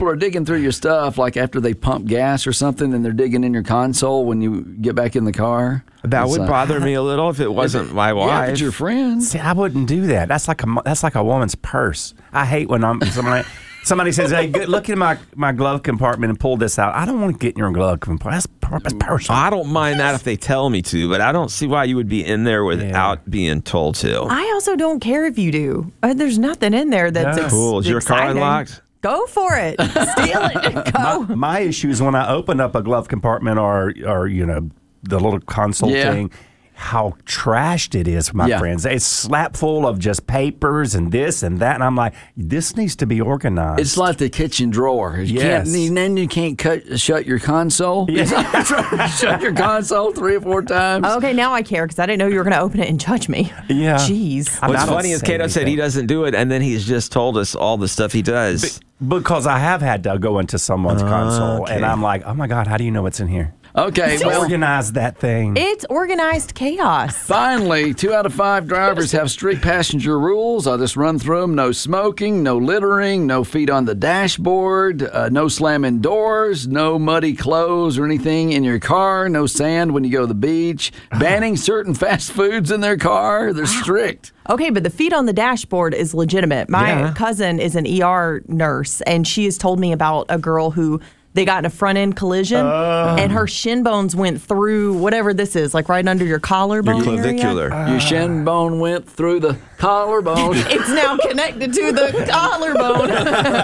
people are digging through your stuff, like after they pump gas or something, and they're digging in your console when you get back in the car. That would bother me a little if it wasn't my wife. Yeah, if it's your friend. See, I wouldn't do that. That's like a woman's purse. I hate when somebody says, "Hey, look in my glove compartment and pull this out." I don't want to get in your glove compartment. That's personal. I don't mind that if they tell me to, but I don't see why you would be in there without being told to. I also don't care if you do. There's nothing in there that's cool. Is your car unlocked? Go for it. Steal it. Go. My issue is when I open up a glove compartment or the little console thing, how trashed it is, my friends. It's slap full of just papers and this and that. And I'm like, this needs to be organized. It's like the kitchen drawer. Then you can't shut your console. Shut your console 3 or 4 times. Okay, now I care because I didn't know you were going to open it and judge me. Yeah. Jeez. What's funny is Cato said he doesn't do it, and then he's just told us all the stuff he does. Because I have had to go into someone's console, and I'm like, oh my God, how do you know what's in here? Okay, well, organize that thing. It's organized chaos. Finally, 2 out of 5 drivers have strict passenger rules. I'll just run through them. No smoking, no littering, no feet on the dashboard, no slamming doors, no muddy clothes or anything in your car, no sand when you go to the beach, banning certain fast foods in their car. They're strict. Okay, but the feet on the dashboard is legitimate. My cousin is an ER nurse, and she has told me about a girl who they got in a front-end collision, and her shin bones went through whatever this is, like right under your collarbone. Your clavicular. Your shin bone went through the collarbone. It's now connected to the collarbone.